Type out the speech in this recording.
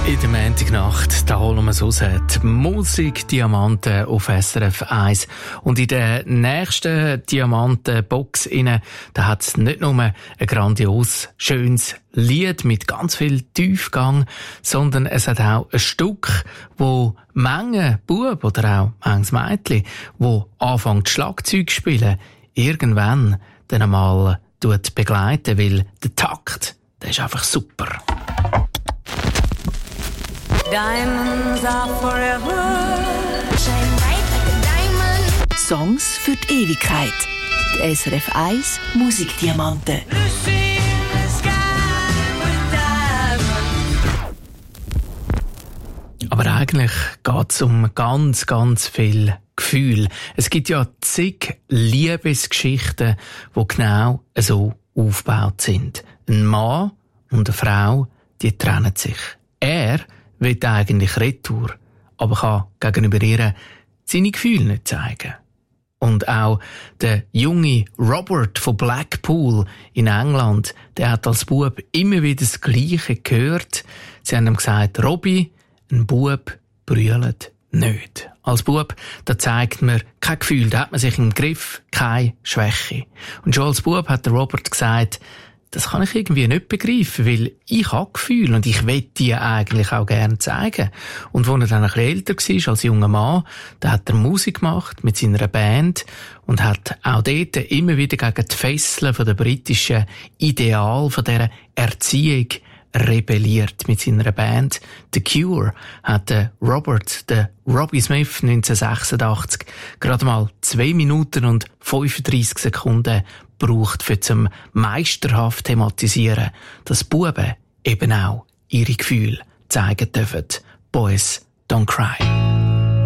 In der Montagnacht, da holen wir es raus. Die Musik-Diamanten auf SRF 1. Und in der nächsten Diamanten-Box da hat es nicht nur ein grandios, schönes Lied mit ganz viel Tiefgang, sondern es hat auch ein Stück, wo Menge Bub oder auch manches Mädchen, wo anfängt Schlagzeug spielen, irgendwann dann einmal begleiten, weil der Takt, der ist einfach super. Diamonds are forever. Shine bright like a diamond. Songs für die Ewigkeit. Die SRF 1 Musikdiamanten. Aber eigentlich geht es um ganz, ganz viel Gefühl. Es gibt ja zig Liebesgeschichten, die genau so aufgebaut sind. Ein Mann und eine Frau, die trennen sich. Er will eigentlich retour, aber kann gegenüber ihr seine Gefühle nicht zeigen. Und auch der junge Robert von Blackpool in England, der hat als Bub immer wieder das Gleiche gehört. Sie haben ihm gesagt, Robby, ein Bub brüllt nicht. Als Bub, da zeigt man kein Gefühl, da hat man sich im Griff, keine Schwäche. Und schon als Bub hat der Robert gesagt, das kann ich irgendwie nicht begreifen, weil ich habe Gefühle und ich will die eigentlich auch gerne zeigen. Und als er dann ein bisschen älter war, als junger Mann, da hat er Musik gemacht mit seiner Band und hat auch dort immer wieder gegen die Fesseln von der britischen Ideal, von dieser Erziehung rebelliert mit seiner Band. The Cure hat Robert, der Robbie Smith, 1986 gerade mal 2 Minuten und 35 Sekunden braucht, für zum meisterhaft thematisieren, dass Buben eben auch ihre Gefühle zeigen dürfen. Boys don't cry.